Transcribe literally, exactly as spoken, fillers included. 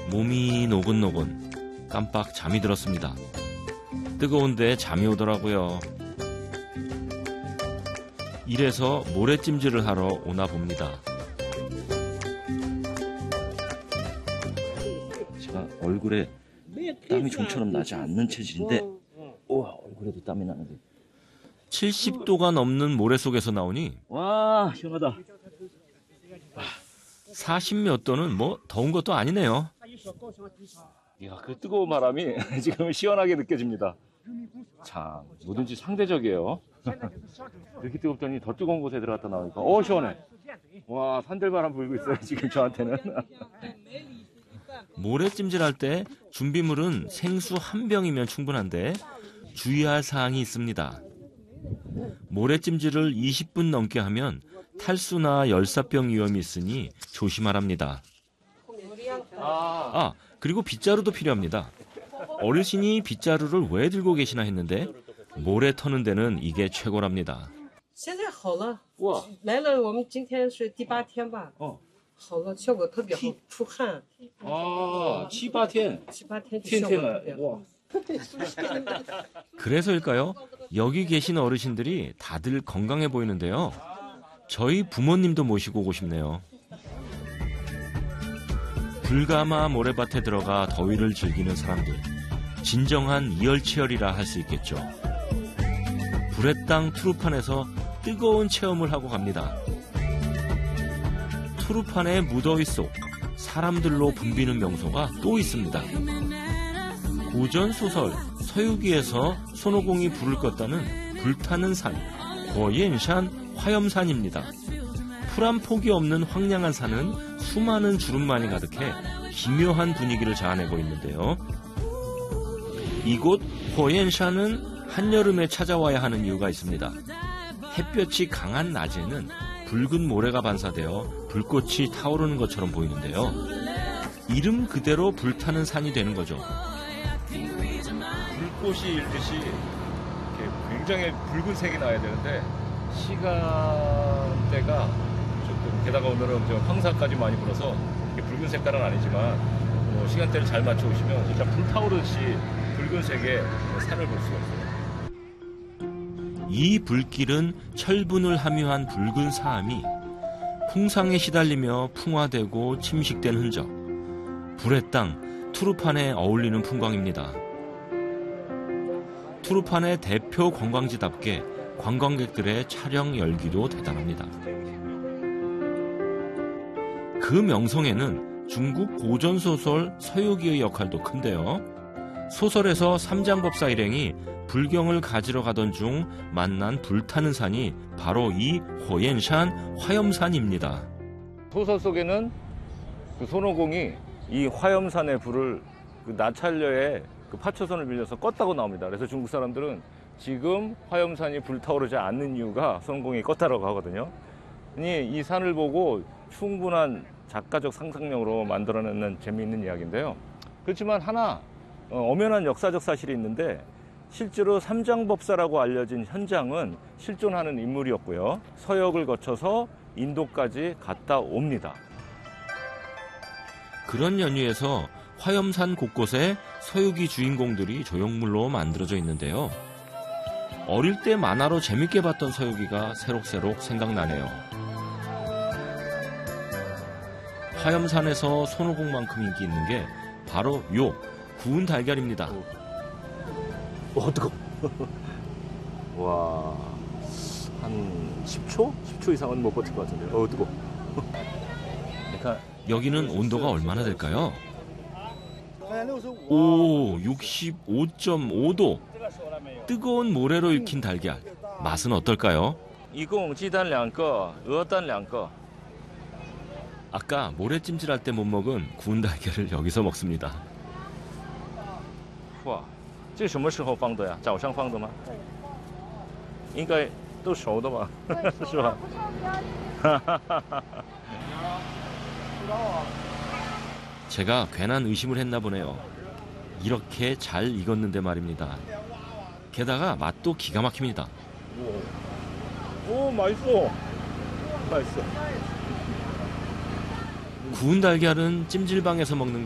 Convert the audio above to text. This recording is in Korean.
몸이 노곤노곤 깜빡 잠이 들었습니다. 뜨거운데 잠이 오더라고요. 이래서 모래찜질을 하러 오나 봅니다. 제가 얼굴에 땀이 좀처럼 나지 않는 체질인데 우와, 얼굴에도 땀이 나는데 칠십 도가 넘는 모래 속에서 나오니 와, 시원하다. 사십 몇 도는 뭐 더운 것도 아니네요. 이야, 그 뜨거운 바람이 지금 시원하게 느껴집니다. 참, 뭐든지 상대적이에요. 이렇게 뜨겁더니 더 뜨거운 곳에 들어갔다 나오니까 어, 시원해. 와, 산들바람 불고 있어요, 지금 저한테는. 모래찜질할 때 준비물은 생수 한 병이면 충분한데 주의할 사항이 있습니다. 모래찜질을 이십 분 넘게 하면 탈수나 열사병 위험이 있으니 조심하랍니다. 아, 그리고 빗자루도 필요합니다. 어르신이 빗자루를 왜 들고 계시나 했는데 모래 터는 데는 이게 최고랍니다. 现在好了，哇，来了，我们今天是第八天吧？哦，好了，效果特别好，出汗。 啊，七八天， 七八天， 天天来，哇。 그래서일까요? 여기 계신 어르신들이 다들 건강해 보이는데요. 저희 부모님도 모시고 오고 싶네요. 불가마 모래밭에 들어가 더위를 즐기는 사람들. 진정한 이열치열이라 할 수 있겠죠. 불의 땅 투르판에서 뜨거운 체험을 하고 갑니다. 투르판의 무더위 속 사람들로 붐비는 명소가 또 있습니다. 고전 소설 서유기에서 손오공이 불을 껐다는 불타는 산, 고옌산 화염산입니다. 풀 한 폭이 없는 황량한 산은 수많은 주름만이 가득해 기묘한 분위기를 자아내고 있는데요. 이곳 고옌산은 한여름에 찾아와야 하는 이유가 있습니다. 햇볕이 강한 낮에는 붉은 모래가 반사되어 불꽃이 타오르는 것처럼 보이는데요. 이름 그대로 불타는 산이 되는 거죠. 불꽃이 일듯이 이렇게 굉장히 붉은색이 나야 되는데 시간대가 조금 게다가 오늘은 좀 황사까지 많이 불어서 붉은 색깔은 아니지만 뭐 시간대를 잘 맞춰 오시면 진짜 불타오르듯이 붉은색의 산을 볼 수가 있어요. 이 불길은 철분을 함유한 붉은 사암이 풍상에 시달리며 풍화되고 침식된 흔적. 불의 땅 투르판에 어울리는 풍광입니다. 투르판의 대표 관광지답게 관광객들의 촬영 열기도 대단합니다. 그 명성에는 중국 고전소설 서유기의 역할도 큰데요. 소설에서 삼장법사 일행이 불경을 가지러 가던 중 만난 불타는 산이 바로 이 호옌산 화염산입니다. 소설 속에는 그 손오공이 이 화염산의 불을 그 나찰녀의 그 파초선을 빌려서 껐다고 나옵니다. 그래서 중국 사람들은 지금 화염산이 불타오르지 않는 이유가 손오공이 껐다라고 하거든요. 이 산을 보고 충분한 작가적 상상력으로 만들어내는 재미있는 이야기인데요. 그렇지만 하나 엄연한 역사적 사실이 있는데 실제로 삼장법사라고 알려진 현장은 실존하는 인물이었고요. 서역을 거쳐서 인도까지 갔다 옵니다. 그런 연유에서 화염산 곳곳에 서유기 주인공들이 조형물로 만들어져 있는데요. 어릴 때 만화로 재밌게 봤던 서유기가 새록새록 생각나네요. 화염산에서 손오공만큼 인기 있는 게 바로 요 구운 달걀입니다. 와, 뜨거워. 와, 한 십 초? 십 초 이상은 못 버틸 것 같은데요. 어, 뜨거워. 그러니까 여기는 온도가 얼마나 될까요? 오, 육십오 점 오 도. 뜨거운 모래로 익힌 달걀. 맛은 어떨까요? 이공 지단 두 개, 어단 두 개. 아까 모래찜질할 때 못 먹은 구운 달걀을 여기서 먹습니다. 와, 这什么时候放的呀？早上放的吗？应该都熟的吧？是吧？ 제가 괜한 의심을 했나 보네요. 이렇게 잘 익었는데 말입니다. 게다가 맛도 기가 막힙니다. 오, 오 맛있어. 맛있어. 구운 달걀은 찜질방에서 먹는